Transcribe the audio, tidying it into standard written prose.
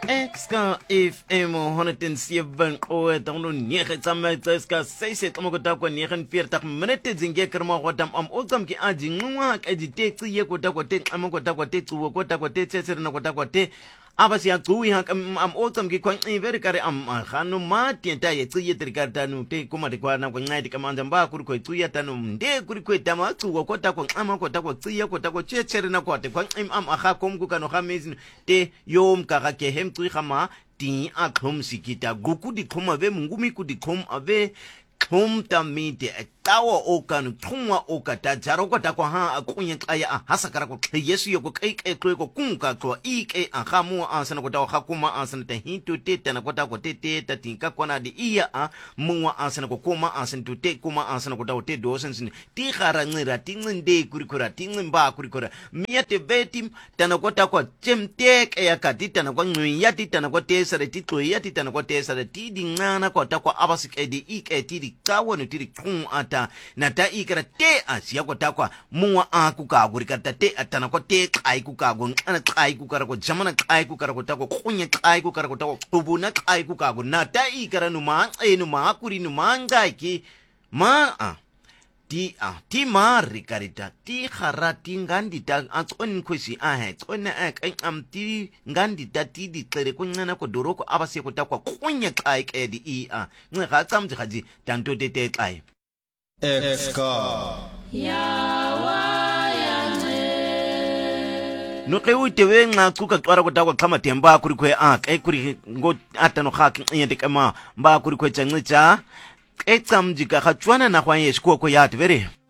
Exka FM 107 o download 9 tsamaya ska 6 tsamokota kwa 49 minute zinge kerma godam am otsam ki aji nwa ka ditetse ye kota kwa te tsamokota kwa te tsuwo kota kwa te tsetsena kota kwa te abasi ya tsuwi ha am otsam ki kwa very kare am khano ma tienta ye tsiye trikar tanu te kuma de kwa na kwa ngai kamanda mba kuri kwa tsiya tanu nde kuri kwa tama tsuwo kota kwa ama kota kwa tsiya kota kwa tsetsena kwa te kwa am akha komku kano khamezin te yom ka ke hem tui khama ti a khom sikita guku di khom ave mungumi ku di khom ave khom tamite tawa okanu thungwa okata jaroko takwa ha akunya kaya a hasakara ko yesu yoko kai ko kunka ko ike a khamu asana ko tawa khakuma asana te hintu te tana ko takwa te ta tinka kona di iya a muwa asana ko kuma asana tu te kuma asana ko tawa te dosen sin ti khara ngira tinginde kurikura tingimba kurikura miate betim tana ko takwa chemte ya kati tana ko ngiya ti tana ko te sare ti to ya ti tana ko te sare ti dingana ko takwa abasike di ike ti di kawo no ti di kun ata na ta ikara te asiya ko takwa muwa aku ka gurika ta te atana ko te kai ku ka gun ana kai ku kara ko jamana kai ku kara ko takwa kunya kai ku kara ko takwa tubuna kai ku ka gun na ta ikara nu ma kuri nu manga ki ma ti ma rikarita ti kharati ngandita atson kwesi he tsona am ti ngandita ti di tlere kunyana ko doroko abase ko takwa kunya kai ke di nga tsamji khaji tanto te kai Exka no ke utewe nga kuka twara ko takwa kama temba kuri kwe kuri ngo atano khak yende kama mba kuri kwe tsangicha tsamji ka khatwana na kwa yesko ko yat vere